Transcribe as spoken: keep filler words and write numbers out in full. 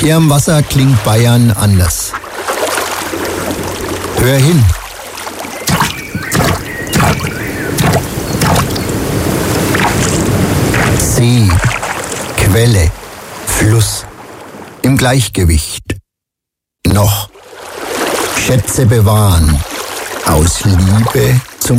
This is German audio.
Hier am Wasser klingt Bayern anders. Hör hin. See, Quelle, Fluss, im Gleichgewicht. Noch Schätze bewahren, aus Liebe zum